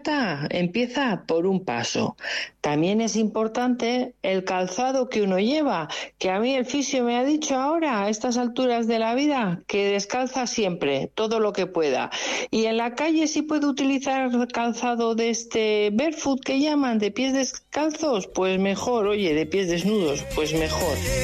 empieza por un paso. También es importante el calzado que uno lleva, que a mí el fisio me ha dicho ahora, a estas alturas de la vida, que descalza siempre, todo lo que pueda. Y en la calle si puedo utilizar calzado de este barefoot que llaman, de pies descalzos, pues mejor, oye, de pies desnudos, pues mejor.